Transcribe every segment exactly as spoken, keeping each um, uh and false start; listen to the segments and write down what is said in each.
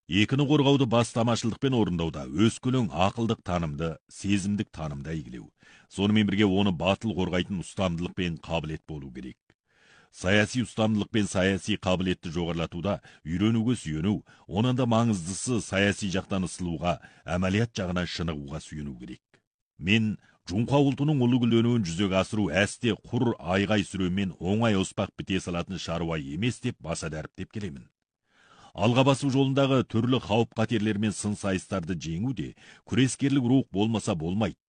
Екіні қорғауды бастамашылдықпен орындауда өскелең ақылдық танымды, сезімдік танымда игілеу. Сонымен бірге оны батыл қорғайтын ұстамдылық пен қабілет болу керек. Саяси ұстамдылық пен саяси қабілетті жоғарлатуда үйренуге сүйену, оның да маңыздысы саяси жақтан ысылуға, әмәлият жағынан шынығуға сүйену керек. Мен Жұңқа ұлтының ұлы гүлденуін жүзеге асыру әсте құр айғай сүремен оңай оспақ біте салатын шаруа емес деп баса дәріптеп келемін. Алға басу жолындағы түрлі қауіп қатерлер мен сын сайыстарды жеңу де күрескерлік рух болмаса болмайды.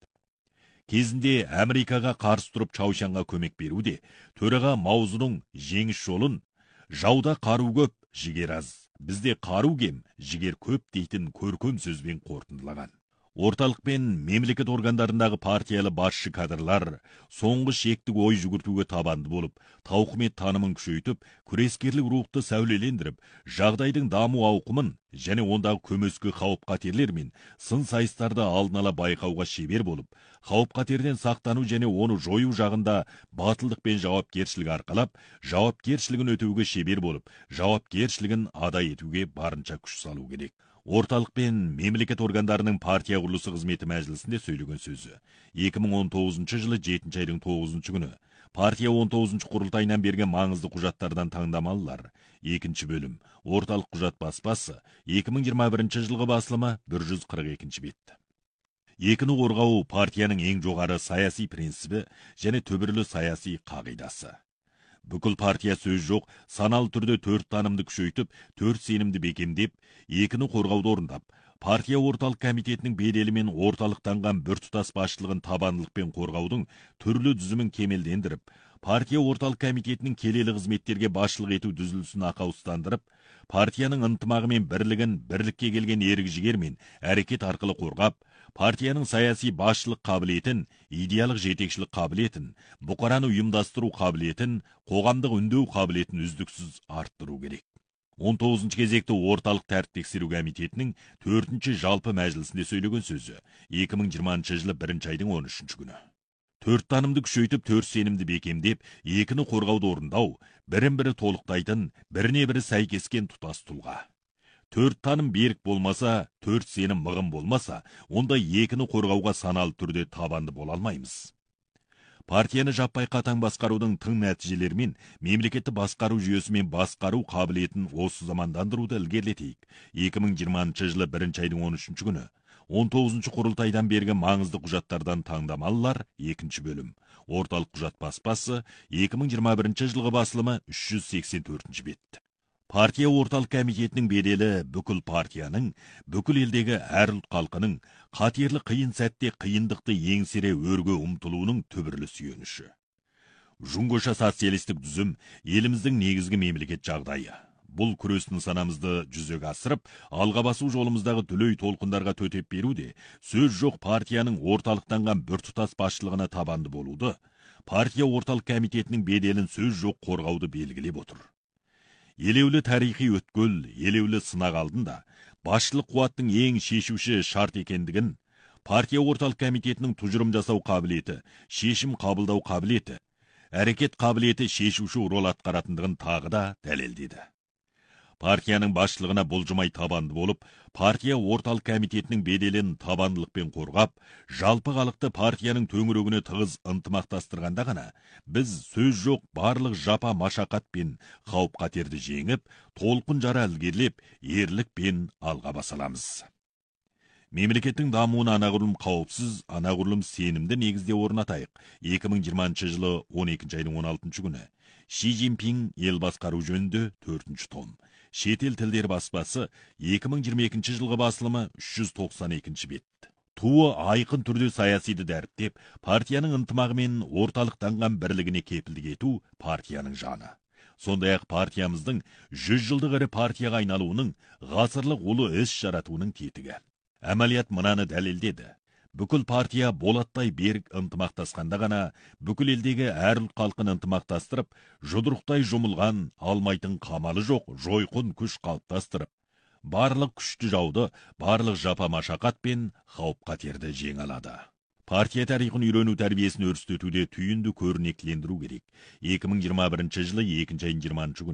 Кезінде Америкаға қарсы тұрып Чаушанға көмек беру де төраға Маузының жеңіс жолын жауда қару көп, жігер аз, бізде қару кем, жігер көп дейтін көркем сөзбен қорытындылаған. Орталық пен мемлекет органдарындағы партиялы басшы кадрлар соңғы шектік ой жүгіртуге табанды болып, тауқымет танымын күшейтіп, күрескерлік рухты сәулелендіріп, жағдайдың даму ауқымын және ондағы көмескі қауіп қатерлер мен сын сайыстарды алдын ала байқауға шебер болып, қауіп қатерден сақтану және оны жою жағында батылдық пен жауапкершілік арқалап, жауапкершілігін өтеуге шебер болып, жауапкершілігін ада етуге барынша күш салу керек. Орталық пен мемлекет органдарының партия құрылысы қызметі мәжілісінде сөйлеген сөзі. екі мың он тоғызыншы жылы жетінші айдың тоғызыншы күні партия он тоғызыншы құрылтайынан берген маңызды құжаттардан таңдамалылар. Екінші бөлім. Орталық құжат баспасы. екі мың жиырма бірінші жылғы басылымы бір жүз қырық екінші бет. Екіні қорғау партияның ең жоғары саяси принципі және түбірлі саяси қағидасы. Бүкіл партия сөз жоқ, саналы түрде төрт танымды күшейтіп, төрт сенімді бекемдеп, екіні қорғауды орындап, партия орталық комитетінің беделі мен орталықтанған біртұтас басшылығын табандылықпен қорғаудың түрлі дүзімін кемелдендіріп, партия орталық комитетінің келелі қызметтерге басшылық ету дүзілісін ақаустандырып, партияның ынтымағы мен бірлігін бірлікке келген ерік жігер мен әрекет арқылы қорғап, партияның саяси басшылық қабілетін, идеялық жетекшілік қабілетін, бұқараны ұйымдастыру қабілетін, қоғамдық үндеу қабілетін үздіксіз арттыру керек. он тоғызыншы кезекті орталық тәртіп тексеру комитетінің төртінші жалпы мәжілісінде сөйлеген сөзі екі мың жиырмасыншы жылы бірінші айдың он үшінші күні. Төрт танымды күшейтіп, төрт сенімді бекемдеп, екіні қорғауды орындау, бірін-бірі толықтайтын, біріне-бірі сәйкескен тұтас тұлға. Төрт таным берік болмаса, төрт сенім мығым болмаса, онда екіні қорғауға саналы түрде табанды бола алмаймыз. Партияны жаппай қатаң басқарудың тың нәтижелерімен мемлекетті басқару жүйесімен басқару қабілетін осы замандандыруды ілгерілетейік. екі мың жиырмасыншы жылы бірінші айдың он үшінші күні он тоғызыншы құрылтайдан берген маңызды құжаттардан таңдамалылар. Екінші бөлім. Орталық құжат баспасы. екі мың жиырма бірінші жылғы басылымы үш жүз сексен төртінші бет. Партия орталық комитетінің беделі бүкіл партияның, бүкіл елдегі әр ұлт халқының қатерлі қиын сәтте қиындықты еңсере өрге ұмтылуының түбірлі сүйеніші. Жұңғыша социалистік дүзім еліміздің негізгі мемлекет жағдайы. Бұл күрес нысанамызды жүзеге асырып, алға басу жолымыздағы дүлей толқындарға төтеп беруде сөз жоқ партияның орталықтанған біртұтас басшылығына табанды болуды, партия орталық комитетінің беделін сөз жоқ қорғауды белгілеп отыр. Елеулі тарихи өткел, елеулі сынақ алдында басшылық қуаттың ең шешуші шарт екендігін, партия орталық комитетінің тұжырым жасау қабілеті, шешім қабылдау қабілеті, әрекет қабілеті шешуші рол атқаратындығын тағы да дәлелдеді. Партияның басшылығына бұлжымай табанды болып, партия орталық комитетінің беделін табандылықпен қорғап, жалпы халықты партияның төңірегіне тығыз ынтымақтастырғанда ғана, біз сөз жоқ барлық жапа машақат пен қауіп қатерді жеңіп, толқын жара ілгерілеп, ерлікпен алға баса аламыз. Мемлекеттің дамуына анағұрлым қауіпсіз, анағұрлым сенімді негізде орнатайық. екі мың жиырмасыншы жылы он екінші айдың он алтыншы күні Ши Цзиньпин ел басқару жөнінде төртінші том. Шетел тілдер баспасы. екі мың жиырма екінші жылғы басылымы үш жүз тоқсан екінші бет. Туы айқын түрде саясиді дәріптеп, партияның ынтымағы мен орталықтанған бірлігіне кепілдік ету партияның жаны. Сондай-ақ партиямыздың жүз жылдық ірі партияға айналуының, ғасырлық ұлы іс жаратуының тетігі. Әмәлият мынаны дәлелдеді. Бүкіл партия болаттай берік ынтымақтасқанда ғана, бүкіл елдегі әр ұлт халқын ынтымақтастырып, жұдырықтай жұмылған, алмайтын қамалы жоқ жойқын күш қалыптастырып, барлық күшті жауды, барлық жапа машақат пен қауіп қатерді жеңе алады. Партия тарихын үйрену тәрбиесін өрістетуде түйінді көрнектілендіру керек. екі мың жиырма бірінші жылы екінші айдың жиырмасыншы күні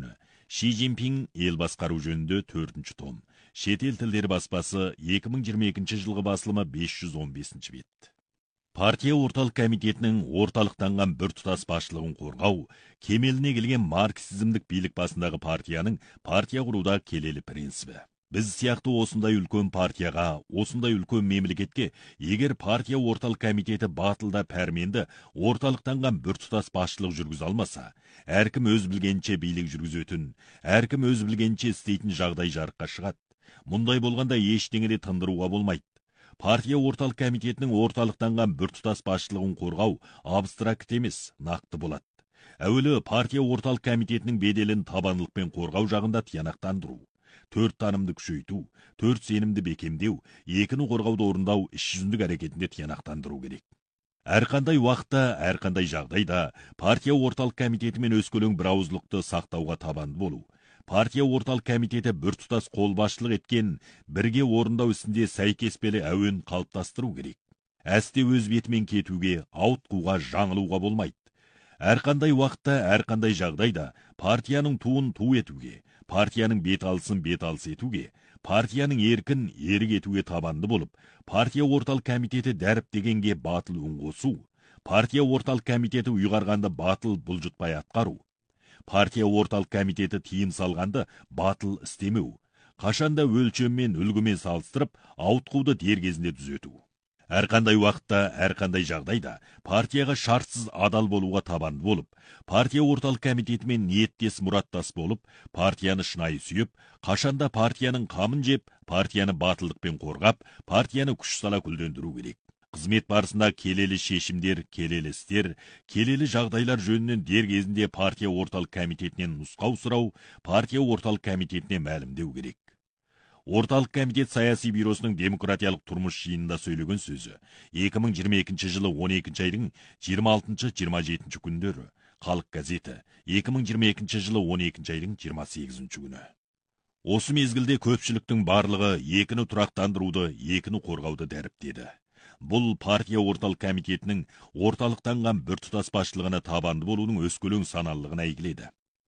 Ши Цзиньпин ел басқару жөнінде төртінші том. Шетел тілдері баспасы екі мың жиырма екінші жылғы басылымы бес жүз он бесінші бет. Партия орталық комитетінің орталықтанған біртұтас басшылығын қорғау, кемеліне келген марксизмдік билік басындағы партияның партия құруда келелі принципі. Біз сияқты осындай үлкен партияға, осындай үлкен мемлекетке, егер партия орталық комитеті батылда пәрменді орталықтанған біртұтас басшылық жүргізе алмаса, әркім өз білгенше билік жүргізетін, әркім өз білгенше істейтін жағдай жарыққа шығады. Мұндай болғанда ештеңеде тындыруға болмайды. Партия орталық комитетінің орталықтанған біртұтас басшылығын қорғау абстракт емес, нақты болады. Әуелі партия орталық комитетінің беделін табандылықпен қорғау жағында тиянақтандыру. Төрт танымды күшейту, төрт сенімді бекемдеу, екіні қорғауды орындау іс жүзіндік әрекетінде тиянақтандыру керек. Әрқандай уақытта, әрқандай жағдайда партия орталық комитеті мен өскелең бірауыздылықты сақтауға табанды болу. Партия орталық комитеті біртұтас қолбасшылық еткен, бірге орындау ісінде сәйкеспелі әуен қалыптастыру керек. Әсте өз бетімен кетуге, ауытқуға, жаңылуға болмайды. Әрқандай уақытта, әрқандай жағдайда партияның туын ту етуге, партияның бет алысын бет алыс етуге, партияның еркін ерік етуге табанды болып, партия орталық комитеті дәріптегенге батыл үн қосу, партия орталық комитеті ұйғарғанды батыл бұлжытпай атқару, партия орталық комитеті тиым салғанды батыл істемеу, қашанда өлшеммен үлгімен салыстырып, ауытқуды дер кезінде түзету. Әрқандай уақытта, әрқандай жағдайда партияға шартсыз адал болуға табанды болып, партия орталық комитетімен ниеттес мұраттас болып, партияны шынайы сүйіп, қашанда партияның қамын жеп, партияны батылдықпен қорғап, партияны күш сала гүлдендіру керек. Қызмет барысында келелі шешімдер, келелі істер, келелі жағдайлар жөнінен дер кезінде партия орталық комитетінен нұсқау сұрау, партия орталық комитетіне мәлімдеу керек. Орталық комитет саяси бюросының демократиялық тұрмыс жиынында сөйлеген сөзі екі мың жиырма екінші жылы он екінші айдың жиырма алтыншы жиырма жетінші күндері, Халық газеті екі мың жиырма екінші жылы он екінші айдың жиырма сегізінші күні. Осы мезгілде көпшіліктің барлығы екіні тұрақтандыруды, екіні қорғауды дәріптеді. Бұл партия орталық комитетінің орталықтанған біртұтас басшылығына табанды болудың өскелең саналылығына әйгіледі.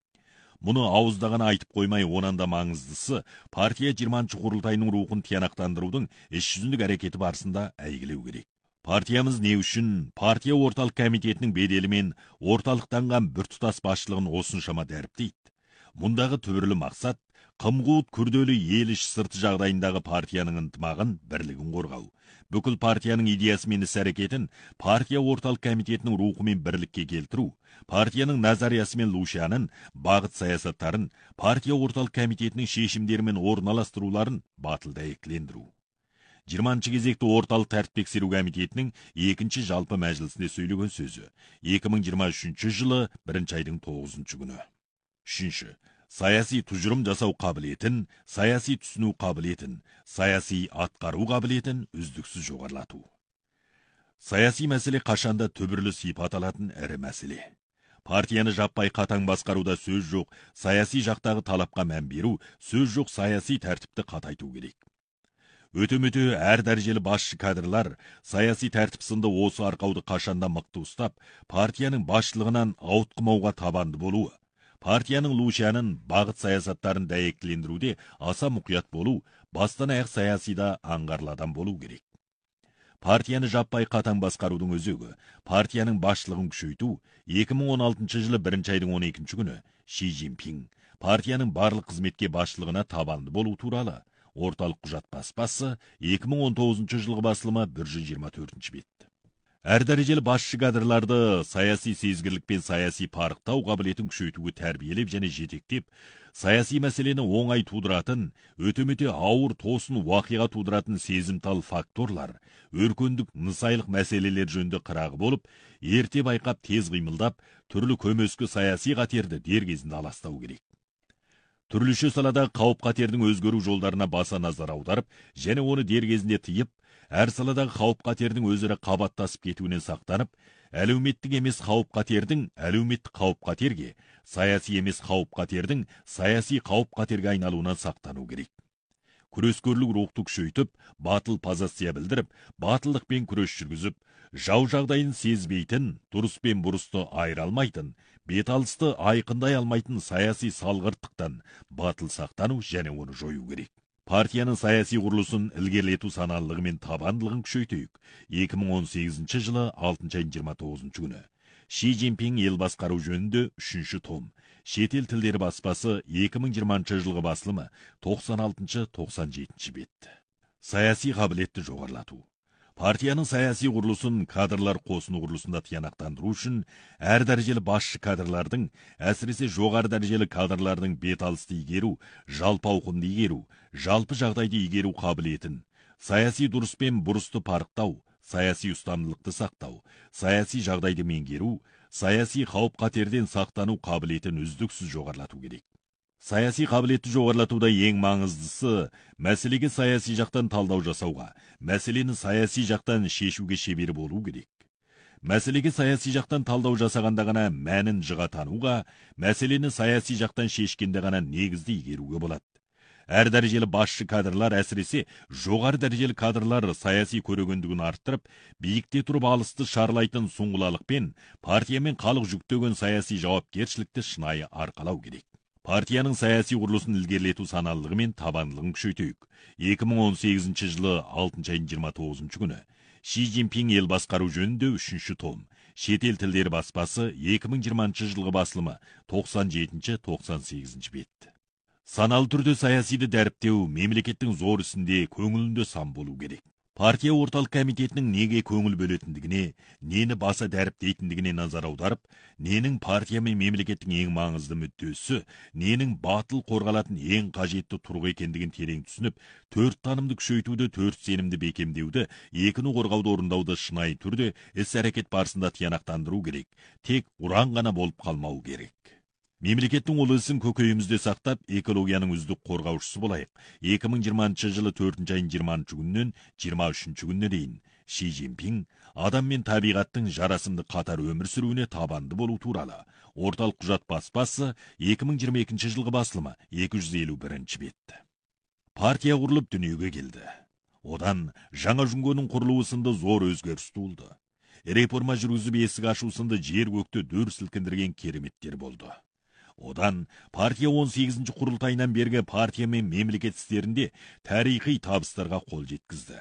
Мұны ауыздаған айтып қоймай, онан да маңыздысы партия жиырманшы құрылтайының рухын тиянақтандырудың іс жүзіндік әрекеті барысында әйгілеу керек. Партиямыз не үшін партия орталық комитетінің беделімен орталықтанған біртұтас басшылығын осыншама дәріптейді? Мұндағы түбірлі мақсат қым-қуыт күрделі ел іш сырты жағдайындағы партияның ынтымағын, бірлігін қорғау. Бүкіл партияның идеясы мен іс-әрекетін партия орталық комитетінің рухымен бірлікке келтіру, партияның назариясы мен лушанын, бағыт саясаттарын, партия орталық комитетінің шешімдерімен орналастыруларын батыл дәйектілендіру. жиырманшы кезекті орталық тәртіп тексеру комитетінің екінші жалпы мәжілісінде сөйлеген сөзі екі мың жиырма үшінші жылы бірінші айдың тоғызыншы күні. Үшінші. Саяси тұжырым жасау қабілетін, саяси түсіну қабілетін, саяси атқару қабілетін үздіксіз жоғарлату. Саяси мәселе қашанда түбірлі сипат алатын ірі мәселе. Партияны жаппай қатаң басқаруда сөз жоқ, саяси жақтағы талапқа мән беру, сөз жоқ саяси тәртіпті қатайту керек. Өте-мөте әр дәрежелі басшы кадрлар саяси тәртіп сынды осы арқауды қашанда мықты ұстап, партияның басшылығынан ауытқымауға табанды болуы, партияның лушанын, бағыт саясаттарын дәйектілендіруде аса мұқият болу, бастан аяқ саясида аңғарлы адам болу керек. Партияны жаппай қатаң басқарудың өзегі, партияның басшылығын күшейту, екі мың он алтыншы жылы бірінші айдың он екінші күні Ши Цзиньпин партияның барлық қызметке басшылығына табанды болу туралы орталық құжат баспасы екі мың он тоғызыншы жылғы басылымы бір жүз жиырма төртінші бет. Әр дәрежелі басшы кадрларды саяси сезгірлік пен саяси парықтау қабілетін күшейтуге тәрбиелеп және жетектеп, саяси мәселені оңай тудыратын, өте-мөте ауыр тосын уақиға тудыратын сезімтал факторлар, өркендік нысайлық мәселелер жөнінде қырағы болып, ерте байқап тез қимылдап, түрлі көмескі саяси қатерді дер кезінде аластау керек. Түрліше салада қауіп-қатердің өзгеру жолдарына баса назар аударып, және оны дер кезінде тыйып, әр саладағы қауіп-қатердің өзара қабаттасып кетуінен сақтанып, әлеуметтік емес қауіп-қатердің әлеуметтік қауіп-қатерге, саяси емес қауіп-қатердің саяси қауіп-қатерге айналуынан сақтану керек. күрескерлік рухты күшейтіп, батыл позиция білдіріп, батылдықпен күрес жүргізіп, жау жағдайын сезбейтін, дұрыс пен бұрысты айыра алмайтын, беталысты айқындай алмайтын саяси салғырттықтан батыл сақтану және оны жою керек. Партияның саяси құрылысын ілгерілету саналылығы мен табандылығын күшейтейік. екі мың он сегізінші жылы алтыншы айдың жиырма тоғызыншы күні. Ши Цзиньпин ел басқару жөнінде үшінші том. Шетел тілдері баспасы екі мың жиырмасыншы жылғы басылымы тоқсан алтыншы тоқсан жетінші бет. Саяси қабілетті жоғарылату. Партияның саяси құрылысын кадрлар қосыны құрылысында тиянақтандыру үшін әр дәрежелі басшы кадрлардың, әсіресе жоғары дәрежелі кадрлардың беталысты игеру, жалпы ауқымды игеру, жалпы жағдайды игеру қабілетін, саяси дұрыс пен бұрысты парықтау, саяси ұстамдылықты сақтау, саяси жағдайды меңгеру, саяси қауіп қатерден сақтану қабілетін үздіксіз жоғарылату керек. Саяси қабілетті жоғарылатуда ең маңыздысы мәселеге саяси жақтан талдау жасауға, мәселені саяси жақтан шешуге шебер болу керек. Мәселеге саяси жақтан талдау жасағанда ғана мәнін жыға тануға, мәселені саяси жақтан шешкенде ғана негізді игеруге болады. Әр дәрежелі басшы кадрлар, әсіресе жоғары дәрежелі кадрлар саяси көрегендігін арттырып, биікте тұрып алысты шарлайтын сұңғылалықпен партия мен халық жүктеген саяси жауапкершілікті шынайы арқалау керек. Партияның саяси құрылысын ілгерілету саналылығы мен табандылығын күшейтейік. екі мың он сегізінші жылы алтыншы айдың жиырма тоғызыншы күні. Ши Цзиньпин ел басқару жөнінде үшінші том. Шетел тілдері баспасы екі мың жиырмасыншы жылғы басылымы тоқсан жетінші тоқсан сегізінші бет. Саналы түрде саясиді дәріптеу мемлекеттің зор ісінде көңілінде сан болу керек. Партия орталық комитетінің неге көңіл бөлетіндігіне, нені баса дәріптейтіндігіне назар аударып, ненің партия мен мемлекеттің ең маңызды мүддесі, ненің батыл қорғалатын ең қажетті тұрғы екендігін терең түсініп, төрт танымды күшейтуді, төрт сенімді бекемдеуді, екіні қорғауды орындауды шынайы түрде іс-әрекет барысында тиянақтандыру керек. Тек ұран ғана болып қалмау керек. Мемлекеттің ол ісін көкейімізде сақтап, экологияның үздік қорғаушысы болайық. екі мың жиырмасыншы жылы төртінші айдың жиырмасыншы күнінен жиырма үшінші күніне дейін Ши Цзиньпин адам мен табиғаттың жарасымды қатар өмір сүруіне табанды болу туралы. Орталық құжат баспасы екі мың жиырма екінші жылғы басылымы екі жүз елу бірінші бет. Партия құрылып дүниеге келді. Одан жаңа жүңгенің құрылуы сынды зор өзгеріс туылды. Реформа жүргізіп есік ашу сынды жер көкті дөр сілкіндірген кереметтер болды. Одан партия он сегізінші құрылтайынан бергі партия мен мемлекет істерінде тарихи табыстарға қол жеткізді.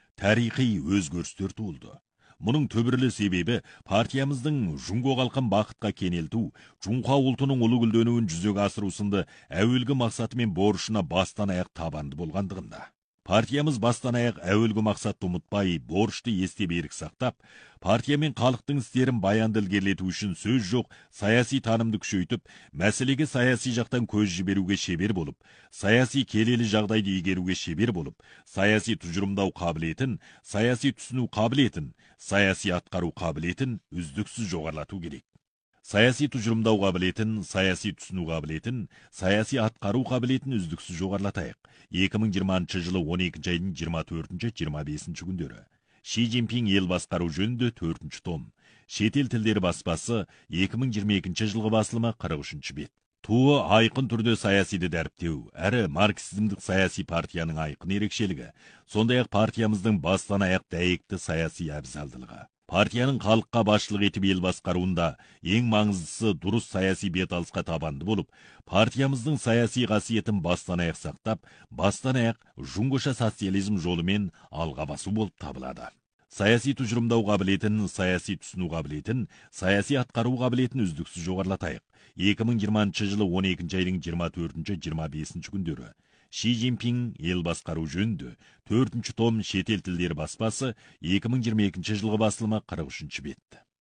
Тарихи өзгерістер туылды. Мұның түбірлі себебі партиямыздың жүнго қалқан бақытқа кенелту, жұңқа ұлтының ұлы гүлденуін жүзеге асыру сынды әуелгі мақсаты мен борышына бастан аяқ табанды болғандығында. Партиямыз бастан аяқ әуелгі мақсатты ұмытпай, борышты есте берік сақтап, партия мен халықтың істерін баянды ілгерілету үшін сөз жоқ, саяси танымды күшейтіп, мәселеге саяси жақтан көз жіберуге шебер болып, саяси келелі жағдайды игеруге шебер болып, саяси тұжырымдау қабілетін, саяси түсіну қабілетін, саяси атқару қабілетін үздіксіз жоғарылату керек. Саяси тұжырымдау қабілетін, саяси түсіну қабілетін, саяси атқару қабілетін үздіксіз жоғарылатайық. екі мың жиырмасыншы жылы он екінші айдың жиырма төртінші жиырма бесінші күндері. Ши Цзиньпин ел басқару жөнінде төртінші том. Шетел тілдері баспасы екі мың жиырма екінші жылғы басылымы қырық үшінші бет. Туы айқын түрде саясиді дәріптеу, әрі марксизмдік саяси партияның айқын ерекшелігі, сондай-ақ партиямыздың бастан аяқ дәйекті саяси әбзалдылығы. Партияның халыққа басшылық етіп ел басқаруында ең маңыздысы дұрыс саяси беталысқа табанды болып, партиямыздың саяси қасиетін бастан аяқ сақтап, бастан аяқ жүңгіша социализм жолымен алға басу болып табылады. Саяси тұжырымдау қабілетін, саяси түсіну қабілетін, саяси атқару қабілетін үздіксіз жоғарылатайық. екі мың жиырмасыншы жылы он екінші айдың жиырма төртінші жиырма бесінші күндері. Ши Цзиньпин ел басқару жөнінде төртінші том шетел тілдері баспасы екі мың жиырма екінші жылғы басылымы қырық үшінші бет.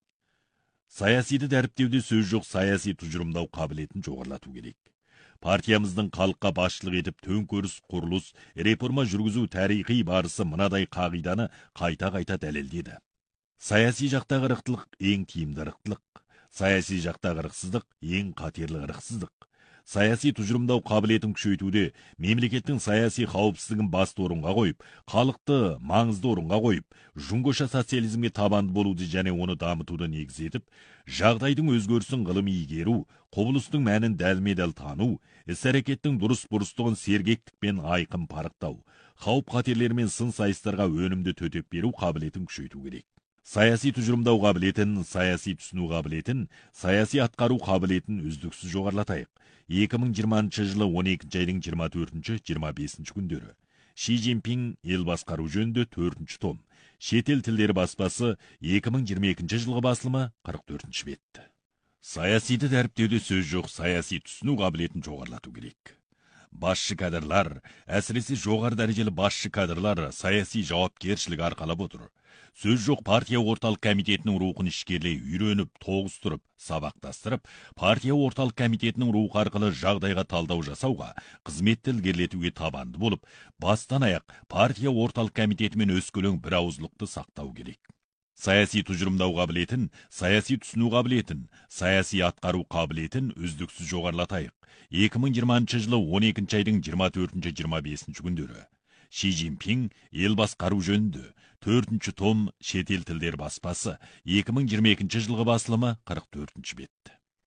Саясиді дәріптеуде сөз жоқ, саяси тұжырымдау қабілетін жоғарылату керек. Партиямыздың халыққа басшылық етіп төңкеріс, құрылыс, реформа жүргізу тарихи барысы мынадай қағиданы қайта-қайта дәлелдеді. Саяси жақтағы ырықтылық ең тиімді ырықтылық, саяси жақтағы ырықсыздық ең қатерлі ырықсыздық. саяси тұжырымдау қабілетін күшейтуде мемлекеттің саяси қауіпсіздігін басты орынға қойып, халықты маңызды орынға қойып, жұңғыша социализмге табанды болуды және оны дамытуды негіз етіп, жағдайдың өзгерісін ғылыми игеру, құбылыстың мәнін дәлме-дәл тану, іс-әрекеттің дұрыс-бұрыстығын сергектікпен айқын парықтау, қауіп-қатерлер мен сын-сайыстарға өнімді төтеп беру қабілетін күшейту керек. Саяси тұжырымдау қабілетін, саяси түсіну қабілетін, саяси атқару қабілетін үздіксіз жоғарылатайық. екі мың жиырмасыншы жылы он екінші айдың жиырма төртінші жиырма бесінші күндері. Ши Цзиньпин ел басқару жөнінде төртінші том. Шетел тілдері баспасы екі мың жиырма екінші жылғы басылымы қырық төртінші бет. Саясиді дәріптеуде сөз жоқ, саяси түсіну қабілетін жоғарылату керек. Басшы кадрлар, әсіресе жоғары дәрежелі басшы кадрлар саяси жауапкершілік арқалап отыр. Сөз жоқ, партия орталық комитетінің рухын ішкерлей үйреніп, тоғыстырып, сабақтастырып, партия орталық комитетінің рухы арқылы жағдайға талдау жасауға, қызметті ілгерілетуге табанды болып, бастан аяқ партия орталық комитетімен өскелең бір ауызлықты сақтау керек. Саяси тұжырымдау қабілетін, саяси түсіну қабілетін, саяси атқару қабілетін үздіксіз жоғарылатайық. екі мың жиырмасыншы жылы он екінші айдың жиырма төртінші жиырма бесінші күндері. Ши Цзиньпин ел басқару жөнінде төртінші том шетел тілдер баспасы екі мың жиырма екінші жылғы басылымы қырық төртінші бет.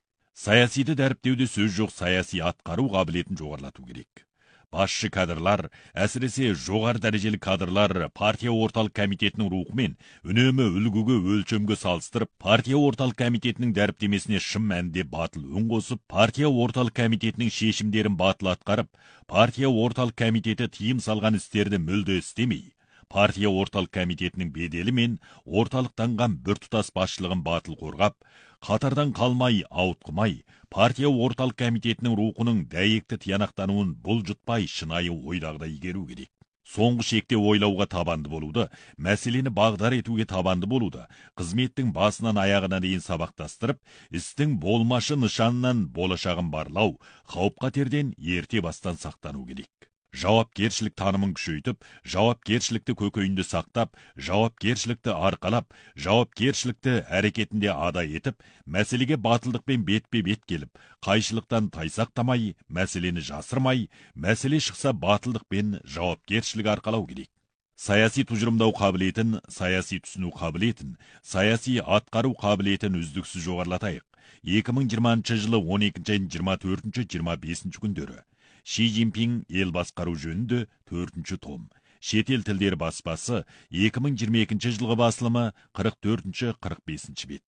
Саясиді дәріптеуде сөз жоқ, саяси атқару қабілетін жоғарылату керек. Басшы кадрлар, әсіресе жоғары дәрежелі кадрлар партия орталық комитетінің рухымен үнемі үлгіге өлшемге салыстырып, партия орталық комитетінің дәріптемесіне шын мәнінде батыл үн қосып, партия орталық комитетінің шешімдерін батыл атқарып, партия орталық комитеті тыйым салған істерді мүлде істемей, партия орталық комитетінің беделі мен орталықтанған біртұтас басшылығын батыл қорғап, қатардан қалмай, ауытқымай, партия орталық комитетінің рухының дәйекті тиянақтануын бұлжытпай шынайы ойдағыдай игеру керек. Соңғы шекте ойлауға табанды болуды, мәселені бағдар етуге табанды болуды, қызметтің басынан аяғына дейін сабақтастырып, істің болмашы нышанынан болашағын барлау, қауіп-қатерден ерте бастан сақтану керек. Жауапкершілік танымын күшейтіп, жауапкершілікті көкейінде сақтап, жауапкершілікті арқалап, жауапкершілікті әрекетінде ада етіп, мәселеге батылдықпен бетпе-бет келіп, қайшылықтан тайсақтамай, мәселені жасырмай, мәселе шықса батылдықпен жауапкершілік арқалау керек. Саяси тұжырымдау қабілетін, саяси түсіну қабілетін, саяси атқару қабілетін үздіксіз жоғарылатайық. екі мың жиырмасыншы жылы он екінші айдың жиырма төртінші жиырма бесінші күндері. Ши Цзиньпин ел басқару жөнінде төртінші том. Шетел тілдері баспасы екі мың жиырма екінші жылғы басылымы қырық төртінші қырық бесінші бет.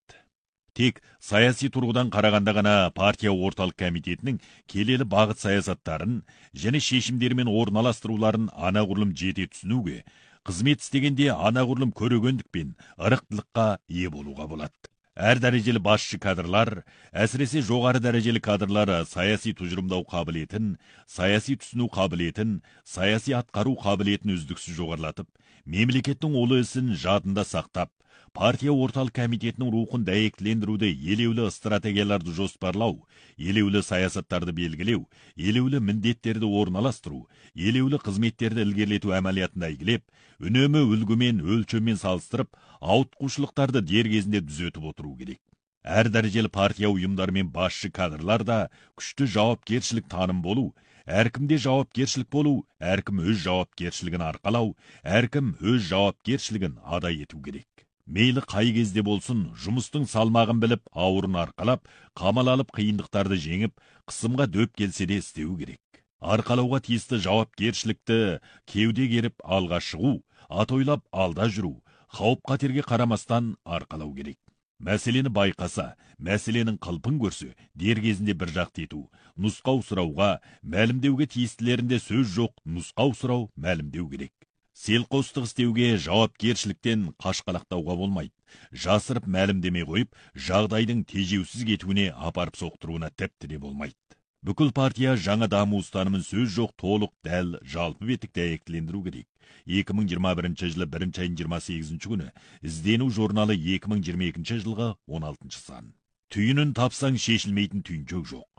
Тек саяси тұрғыдан қарағанда ғана партия орталық комитетінің келелі бағыт саясаттарын және шешімдері мен орналастыруларын анағұрлым жете түсінуге, қызмет істегенде анағұрлым көрегендік пен ырықтылыққа ие болуға болады. Әр дәрежелі басшы кадрлар, әсіресе жоғары дәрежелі кадрлар саяси тұжырымдау қабілетін, саяси түсіну қабілетін, саяси атқару қабілетін үздіксіз жоғарылатып, мемлекеттің ұлы ісін жадында сақтап, партия орталық комитетінің рухын дәйектілендіруді, елеулі стратегияларды жоспарлау, елеулі саясаттарды белгілеу, елеулі міндеттерді орналастыру, елеулі қызметтерді ілгерілету әмәлиятында игілеп, үнемі үлгімен, өлшеммен салыстырып, ауытқушылықтарды дер кезінде түзетіп отыру керек. Әр дәрежелі партия ұйымдары мен басшы кадрлар да күшті жауапкершілік таным болу, әркімде жауапкершілік болу, әркім өз жауапкершілігін арқалау, әркім өз жауапкершілігін ада ету керек. Мейлі қай кезде болсын, жұмыстың салмағын біліп, ауырын арқалап, қамал алып қиындықтарды жеңіп, қысымға дөп келсе де істеу керек. Арқалауға тиісті жауапкершілікті кеуде керіп алға шығу, атойлап алда жүру, қауіп-қатерге қарамастан арқалау керек. Мәселені байқаса, мәселенің қылпын көрсе, дер кезінде бір жақты ету, нұсқау сұрауға, мәлімдеуге тиістілерінде сөз жоқ, нұсқау сұрау, мәлімдеу керек. Селқостық істеуге, жауапкершіліктен қашқалақтауға болмайды. Жасырып мәлімдемей қойып, жағдайдың тежеусіз кетуіне апарып соқтыруына тіпті де болмайды. Бүкіл партия жаңа даму ұстанымын сөз жоқ, толық, дәл, жалпы бетік дәйектілендіру керек. екі мың жиырма бірінші жылы бірінші айдың жиырма сегізінші күні іздену журналы екі мың жиырма екінші жылғы он алтыншы сан. Түйінін тапсаң шешілмейтін түйіншек жоқ.